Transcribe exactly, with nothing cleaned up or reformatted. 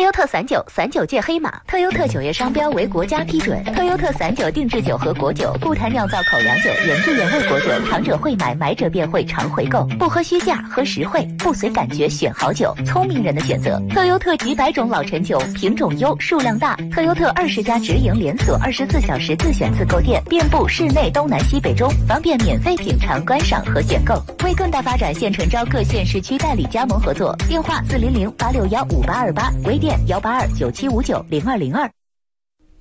优特散酒，散酒界黑马，特优特酒业商标为国家批准。特优特散酒定制酒和果酒，不谈酿造口粮酒、原汁原味果酒，尝者会买，买者便会常回购。不喝虚价，喝实惠，不随感觉选好酒，聪明人的选择。特优特几百种老陈酒，品种优，数量大。特优特二十家直营连锁，二十四小时自选自购店，遍布市内东南西北中，方便免费品尝、观赏和选购。为更大发展，现诚招各县市区代理加盟合作，电话四零零八六幺五八二八，微店幺八二九七五九零二零二。